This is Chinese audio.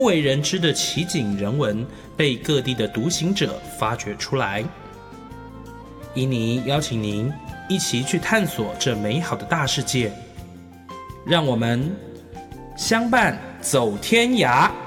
不为人知的奇景人文被各地的读行者发掘出来。伊妮邀请您一起去探索这美好的大世界，让我们相伴走天涯。